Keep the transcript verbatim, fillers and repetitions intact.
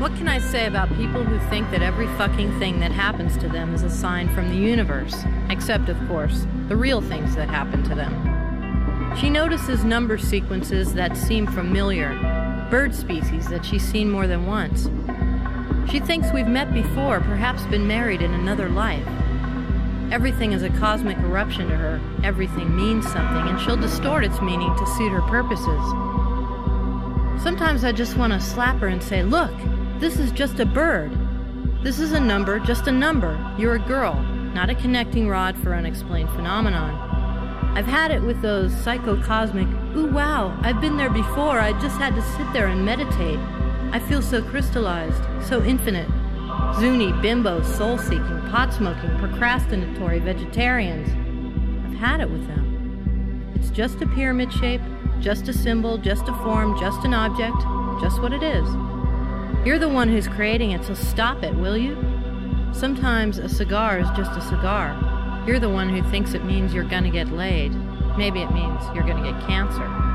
What can I say about people who think that every fucking thing that happens to them is a sign from the universe? Except, of course, the real things that happen to them. She notices number sequences that seem familiar, bird species that she's seen more than once. She thinks we've met before, perhaps been married in another life. Everything is a cosmic eruption to her. Everything means something, and she'll distort its meaning to suit her purposes. Sometimes I just want to slap her and say, look, this is just a bird. This is a number, just a number. You're a girl, not a connecting rod for unexplained phenomenon. I've had it with those psychocosmic, ooh wow, I've been there before, I just had to sit there and meditate. I feel so crystallized, so infinite. Zuni, bimbos, soul-seeking, pot-smoking, procrastinatory vegetarians. I've had it with them. It's just a pyramid shape, just a symbol, just a form, just an object, just what it is. You're the one who's creating it, so stop it, will you? Sometimes a cigar is just a cigar. You're the one who thinks it means you're gonna get laid. Maybe it means you're gonna get cancer.